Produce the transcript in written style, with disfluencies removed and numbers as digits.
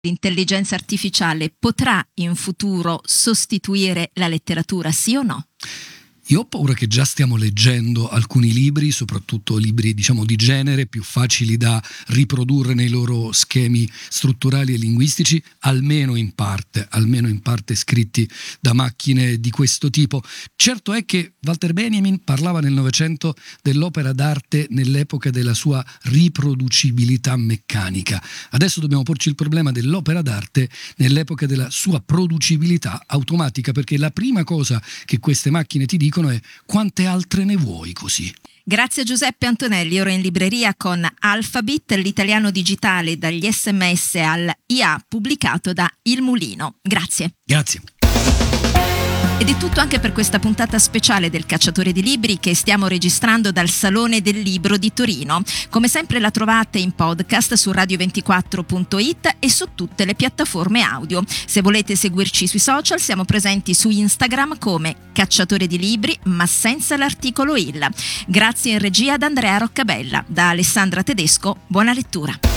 L'intelligenza artificiale potrà in futuro sostituire la letteratura, sì o no? Io ho paura che già stiamo leggendo alcuni libri, soprattutto libri di genere, più facili da riprodurre nei loro schemi strutturali e linguistici, almeno in parte scritti da macchine di questo tipo. Certo è che Walter Benjamin parlava nel Novecento dell'opera d'arte nell'epoca della sua riproducibilità meccanica. Adesso dobbiamo porci il problema dell'opera d'arte nell'epoca della sua producibilità automatica, perché la prima cosa che queste macchine ti dicono è: quante altre ne vuoi così? Grazie a Giuseppe Antonelli, ora in libreria con Alphabet, l'italiano digitale dagli SMS all'IA, pubblicato da Il Mulino. Grazie. Grazie. Ed è tutto anche per questa puntata speciale del Cacciatore di Libri che stiamo registrando dal Salone del Libro di Torino. Come sempre la trovate in podcast su radio24.it e su tutte le piattaforme audio. Se volete seguirci sui social siamo presenti su Instagram come Cacciatore di Libri, ma senza l'articolo il. Grazie in regia ad Andrea Roccabella. Da Alessandra Tedesco, buona lettura.